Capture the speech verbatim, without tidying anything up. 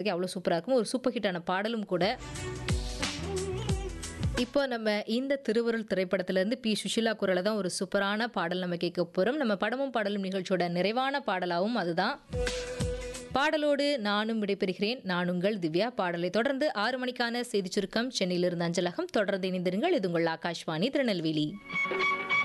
கேட்கறதுக்கே அவ்வளோ சூப்பரா இருக்கும். ஒரு சூப்பர் ஹிட்டான பாடலும் கூட. இப்போ நம்ம இந்த திருவருள் திரைப்படத்திலேருந்து பி. சுஷீலா குரல்ல தான் ஒரு சூப்பரான பாடல் நம்ம கேட்க போறோம். நம்ம படமும் பாடலும் நிகழ்ச்சியோட நிறைவான பாடலாவும் அதுதான். பாடலோடு நானும் விடைபெறுகிறேன். நான் உங்கள் திவ்யா. பாடலை தொடர்ந்து ஆறு மணிக்கான செய்திச் சுருக்கம் சென்னையிலிருந்து அஞ்சலகம். தொடர்ந்து இணைந்திருங்கள். இது உங்கள் ஆகாஷ்வாணி திருநெல்வேலி.